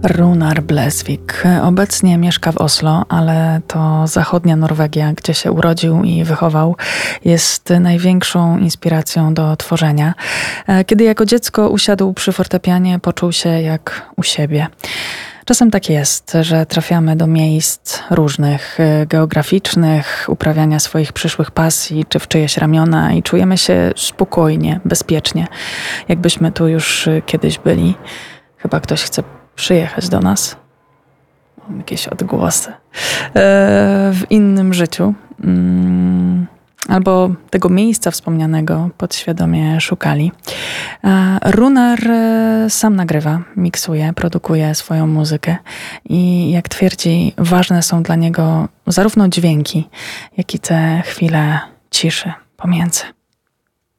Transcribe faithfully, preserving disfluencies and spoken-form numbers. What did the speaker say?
Runar Blesvik obecnie mieszka w Oslo, ale to zachodnia Norwegia, gdzie się urodził i wychował, jest największą inspiracją do tworzenia. Kiedy jako dziecko usiadł przy fortepianie, poczuł się jak u siebie. Czasem tak jest, że trafiamy do miejsc różnych, geograficznych, uprawiania swoich przyszłych pasji, czy w czyjeś ramiona i czujemy się spokojnie, bezpiecznie, jakbyśmy tu już kiedyś byli. Chyba ktoś chce przyjechać do nas. Mam jakieś odgłosy. W innym życiu. Albo tego miejsca wspomnianego podświadomie szukali. Runar sam nagrywa, miksuje, produkuje swoją muzykę i jak twierdzi, ważne są dla niego zarówno dźwięki, jak i te chwile ciszy pomiędzy.